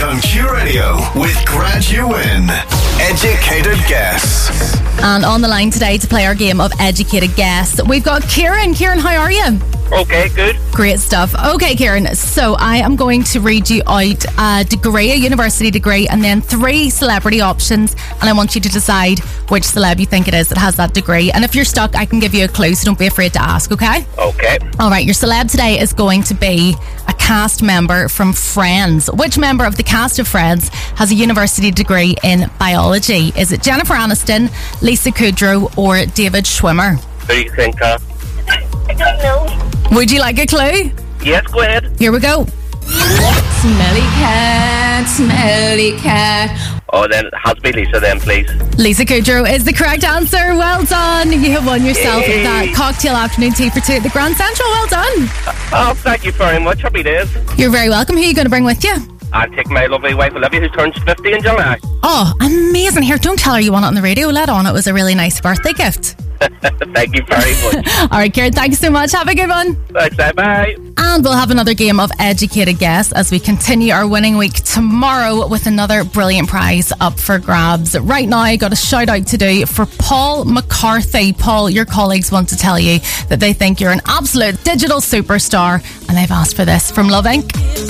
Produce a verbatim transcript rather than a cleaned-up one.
on Q Radio with Grant You Win. Educated Guess. And on the line today to play our game of Educated Guess, we've got Kieran. Kieran, how are you? Okay, good. Great stuff. Okay, Kieran, so I am going to read you out a degree, a university degree, and then three celebrity options, and I want you to decide which celeb you think it is that has that degree. And if you're stuck, I can give you a clue, so don't be afraid to ask, okay? Okay. All right, your celeb today is going to be a cast member from Friends. Which member of the cast of Friends has a university degree in biology? Is it Jennifer Aniston, Lisa Kudrow, or David Schwimmer? Who do you think, uh? I don't know. Would you like a clue? Yes, go ahead. Here we go. Smelly cat, smelly cat. Oh, then it has to be Lisa then, please. Lisa Kudrow is the correct answer. Well done. You have won yourself Yay. that cocktail afternoon tea for two at the Grand Central. Well done. Oh, thank you very much. Happy days. You're very welcome. Who are you going to bring with you? I'll take my lovely wife Olivia, who turns fifty in July. Oh, amazing. Here, don't tell her you want it on the radio. Let on it was a really nice birthday gift. Thank you very much. All right, Kieran, thanks so much. Have a good one. Thanks, bye. And we'll have another game of Educated Guess as we continue our winning week tomorrow with another brilliant prize up for grabs. Right now, I got a shout out to do for Paul McCarthy. Paul, your colleagues want to tell you that they think you're an absolute digital superstar, and they've asked for this from Love Incorporated.